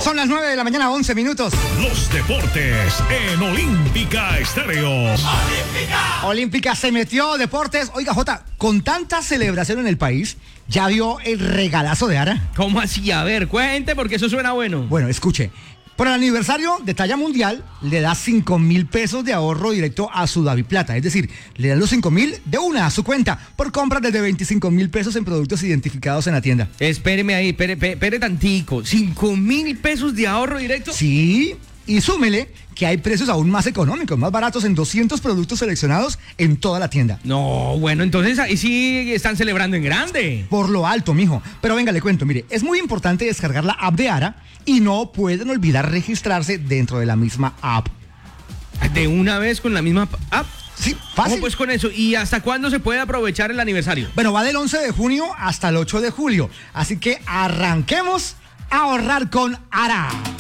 Son las 9 de la mañana, 11 minutos. Los deportes en Olímpica Estéreo. Olímpica se metió, deportes. Oiga, Jota, con tanta celebración en el país, ¿ya vio el regalazo de Ara? ¿Cómo así? A ver, cuente porque eso suena bueno. Bueno, escuche. Por el aniversario de talla mundial, le da 5.000 pesos de ahorro directo a su Daviplata. Es decir, le dan los 5.000 de una a su cuenta por compras desde 25.000 pesos en productos identificados en la tienda. Espéreme ahí, espere tantico. ¿5.000 pesos de ahorro directo? Sí, y súmele que hay precios aún más económicos, más baratos en 200 productos seleccionados en toda la tienda. No, bueno, entonces ahí sí están celebrando en grande. Por lo alto, mijo. Pero venga, le cuento, mire, es muy importante descargar la app de Ara y no pueden olvidar registrarse dentro de la misma app. ¿De una vez con la misma app? Sí, fácil. ¿Cómo pues con eso? ¿Y hasta cuándo se puede aprovechar el aniversario? Bueno, va del 11 de junio hasta el 8 de julio. Así que arranquemos a ahorrar con Ara.